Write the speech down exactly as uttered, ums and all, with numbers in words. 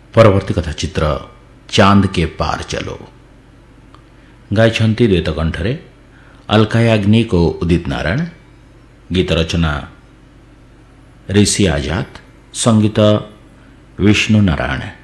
परवर्ती कथाचित्र चांद के पार चलो गायछन्ति द्वैत कंठरे अलका याग्निक ओ उदित नारायण। गीत रचना ऋषि आजाद, संगीत विष्णु नारायण।